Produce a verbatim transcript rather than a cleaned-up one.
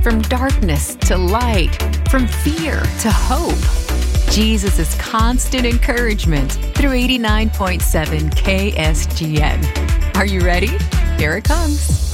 from darkness to light, from fear to hope. Jesus' constant encouragement through eighty-nine point seven K S G N. Are you ready? Here it comes.